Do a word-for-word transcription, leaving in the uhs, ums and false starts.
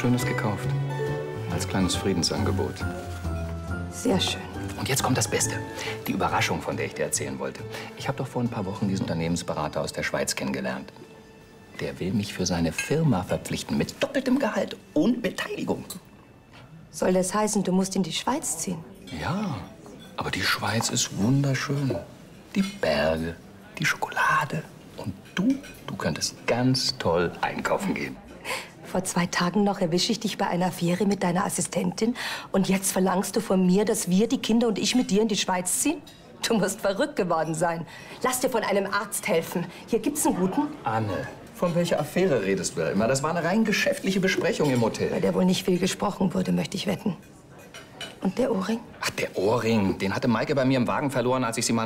Schönes gekauft. Als kleines Friedensangebot. Sehr schön. Und jetzt kommt das Beste. Die Überraschung, von der ich dir erzählen wollte. Ich habe doch vor ein paar Wochen diesen Unternehmensberater aus der Schweiz kennengelernt. Der will mich für seine Firma verpflichten mit doppeltem Gehalt und Beteiligung. Soll das heißen, du musst in die Schweiz ziehen? Ja, aber die Schweiz ist wunderschön. Die Berge, die Schokolade. Und du, du könntest ganz toll einkaufen gehen. Vor zwei Tagen noch erwische ich dich bei einer Affäre mit deiner Assistentin. Und jetzt verlangst du von mir, dass wir, die Kinder und ich, mit dir in die Schweiz ziehen? Du musst verrückt geworden sein. Lass dir von einem Arzt helfen. Hier gibt's einen guten. Anne, von welcher Affäre redest du da immer? Das war eine rein geschäftliche Besprechung im Hotel. Bei der wohl nicht viel gesprochen wurde, möchte ich wetten. Und der Ohrring? Ach, der Ohrring. Den hatte Maike bei mir im Wagen verloren, als ich sie mal